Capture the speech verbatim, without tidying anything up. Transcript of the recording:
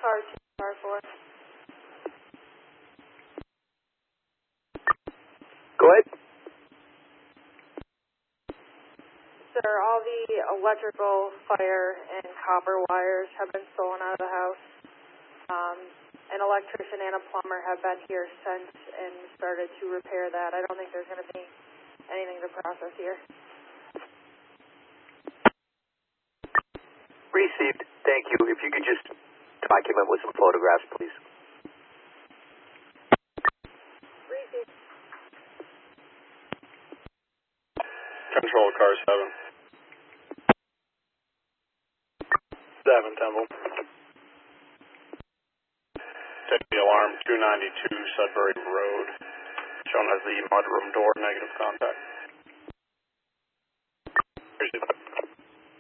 car two, car four. Go ahead. Sir, all the electrical, fire, and copper wires have been stolen out of the house. Um, an electrician and a plumber have been here since and started to repair that. I don't think there's going to be anything to process here. Received. Thank you. If you could just document with some photographs, please. Received. Control car seven. Seven, Temple. Take the alarm two ninety-two Sudbury Road, shown as the mudroom door, negative contact. Received.